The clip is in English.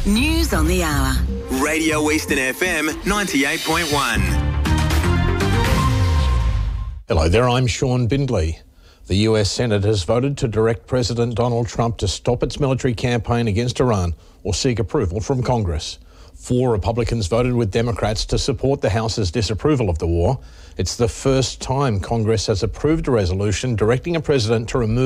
News on the hour. Radio Eastern FM 98.1. Hello there, I'm Sean Bindley. The US Senate has voted to direct President Donald Trump to stop its military campaign against Iran or seek approval from Congress. 4 Republicans voted with Democrats to support the House's disapproval of the war. It's the first time Congress has approved a resolution directing a president to remove